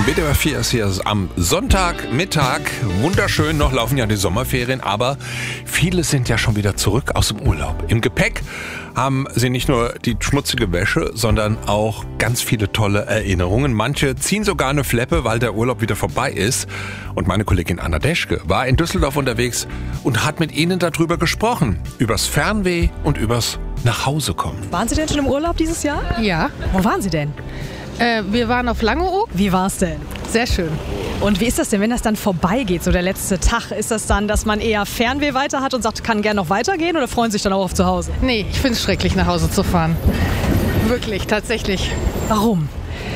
WDR 4 ist hier am Sonntagmittag. Wunderschön, noch laufen ja die Sommerferien, aber viele sind ja schon wieder zurück aus dem Urlaub. Im Gepäck haben sie nicht nur die schmutzige Wäsche, sondern auch ganz viele tolle Erinnerungen. Manche ziehen sogar eine Fleppe, weil der Urlaub wieder vorbei ist. Und meine Kollegin Anna Deschke war in Düsseldorf unterwegs und hat mit ihnen darüber gesprochen. Übers Fernweh und übers Nachhausekommen. Waren Sie denn schon im Urlaub dieses Jahr? Ja, Wo waren Sie denn? wir waren auf Langeoog. Wie war's denn? Sehr schön. Und wie ist das denn, wenn das dann vorbeigeht, so der letzte Tag? Ist das dann, dass man eher Fernweh weiter hat und sagt, kann gerne noch weitergehen oder freuen Sie sich dann auch auf zu Hause? Nee, ich finde es schrecklich, nach Hause zu fahren. Wirklich, tatsächlich. Warum?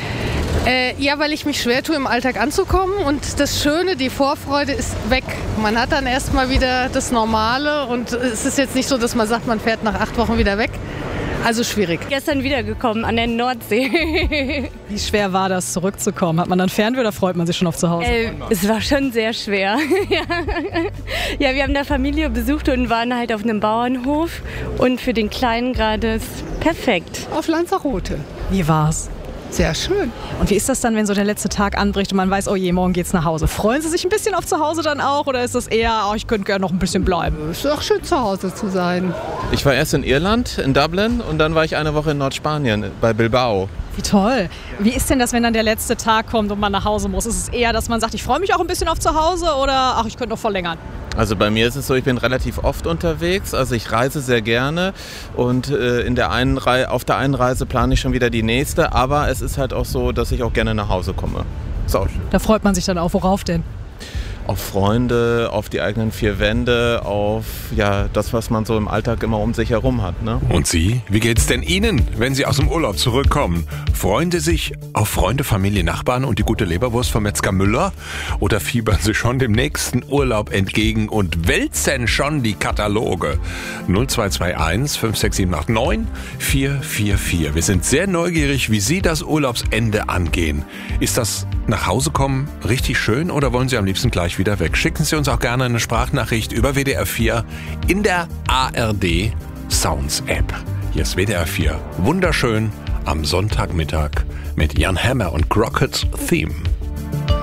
Ja, weil ich mich schwer tue, im Alltag anzukommen. Und das Schöne, die Vorfreude ist weg. Man hat dann erstmal wieder das Normale. Und es ist jetzt nicht so, dass man sagt, man fährt nach 8 Wochen wieder weg. Also schwierig. Gestern wiedergekommen an der Nordsee. Wie schwer war das, zurückzukommen? Hat man dann Fernweh oder freut man sich schon auf zu Hause? Es war schon sehr schwer. Ja, wir haben da Familie besucht und waren halt auf einem Bauernhof. Und für den Kleinen gerade ist perfekt. Auf Lanzarote. Wie war's? Sehr schön. Und wie ist das dann, wenn so der letzte Tag anbricht und man weiß, oh je, morgen geht's nach Hause? Freuen Sie sich ein bisschen auf zu Hause dann auch oder ist das eher, oh, ich könnte gerne noch ein bisschen bleiben? Es ist auch schön, zu Hause zu sein. Ich war erst in Irland, in Dublin, und dann war ich eine Woche in Nordspanien, bei Bilbao. Wie toll. Wie ist denn das, wenn dann der letzte Tag kommt und man nach Hause muss? Ist es eher, dass man sagt, ich freue mich auch ein bisschen auf zu Hause oder ach, ich könnte noch verlängern? Also bei mir ist es so, ich bin relativ oft unterwegs, also ich reise sehr gerne und auf der einen Reise plane ich schon wieder die nächste, aber es ist halt auch so, dass ich auch gerne nach Hause komme. Ist auch schön. Da freut man sich dann auch. Worauf denn? Auf Freunde, auf die eigenen 4 Wände, auf das, was man so im Alltag immer um sich herum hat. Ne? Und Sie? Wie geht's denn Ihnen, wenn Sie aus dem Urlaub zurückkommen? Freuen Sie sich auf Freunde, Familie, Nachbarn und die gute Leberwurst von Metzger Müller? Oder fiebern Sie schon dem nächsten Urlaub entgegen und wälzen schon die Kataloge? 0221 56789 444. Wir sind sehr neugierig, wie Sie das Urlaubsende angehen. Ist das Nachhausekommen richtig schön oder wollen Sie am liebsten gleich wieder weg? Schicken Sie uns auch gerne eine Sprachnachricht über WDR 4 in der ARD Sounds App. Hier ist WDR 4. Wunderschön am Sonntagmittag mit Jan Hammer und Crockett's Theme.